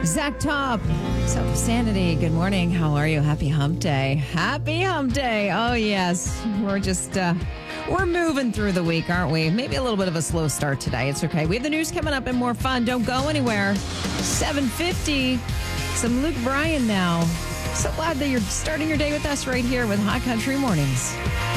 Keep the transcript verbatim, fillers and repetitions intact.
Zach Top, Self Sanity. Good morning. How are you? Happy Hump Day. Happy Hump Day. Oh, yes. We're just, uh, we're moving through the week, aren't we? Maybe a little bit of a slow start today. It's okay. We have the news coming up and more fun. Don't go anywhere. seven fifty. Some Luke Bryan now. So glad that you're starting your day with us right here with Hot Country Mornings.